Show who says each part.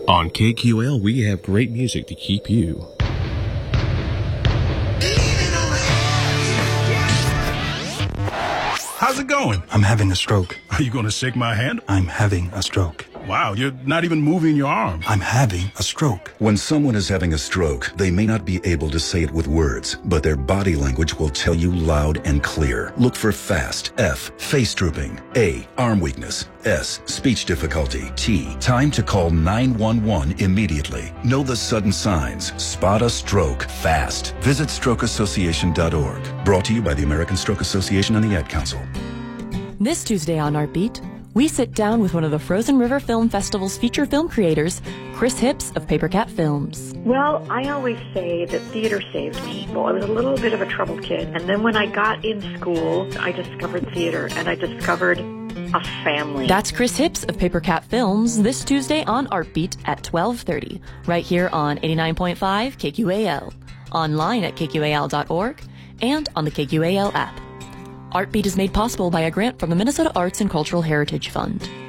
Speaker 1: On KQL, we have great music to keep you.
Speaker 2: How's it going?
Speaker 3: I'm having a stroke.
Speaker 2: Are you going to shake my hand?
Speaker 3: I'm having a stroke.
Speaker 2: Wow, you're not even moving your arm.
Speaker 3: I'm having a stroke.
Speaker 4: When someone is having a stroke, they may not be able to say it with words, but their body language will tell you loud and clear. Look for FAST. F, face drooping. A, arm weakness. S, speech difficulty. T, time to call 911 immediately. Know the sudden signs. Spot a stroke fast. Visit strokeassociation.org. Brought to you by the American Stroke Association and the Ad Council.
Speaker 5: This Tuesday on Artbeat, we sit down with one of the Frozen River Film Festival's feature film creators, Chris Hipps of Paper Cat Films.
Speaker 6: Well, I always say that theater saved me. Well, I was a little bit of a troubled kid, and then when I got in school, I discovered theater, and I discovered a family.
Speaker 5: That's Chris Hipps of Paper Cat Films this Tuesday on Artbeat at 12:30, right here on 89.5 KQAL, online at kqal.org, and on the KQAL app. Artbeat is made possible by a grant from the Minnesota Arts and Cultural Heritage Fund.